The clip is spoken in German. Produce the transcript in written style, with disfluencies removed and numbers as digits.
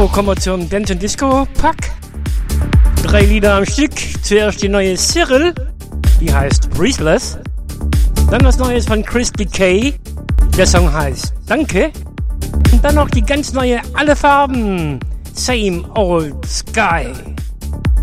So, kommen wir zum Dance & Disco Pack. 3 Lieder am Stück. Zuerst die neue Cyril, die heißt Breathless. Dann was Neues von Chris Decay, der Song heißt Danke. Und dann noch die ganz neue Alle Farben, Same Old Sky.